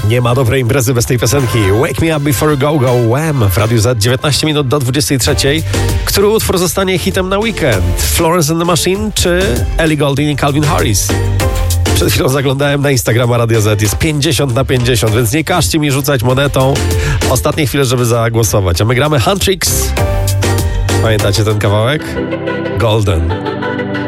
Nie ma dobrej imprezy bez tej piosenki. Wake Me Up Before You Go Go Wham! W Radiu Z 19 minut do 23. Który utwór zostanie hitem na weekend? Florence and the Machine czy Ellie Goulding i Calvin Harris? Przed chwilą zaglądałem na Instagrama Radia Z. Jest 50/50, więc nie każcie mi rzucać monetą. Ostatnie chwile, żeby zagłosować. A my gramy Huntrix. Pamiętacie ten kawałek? Golden.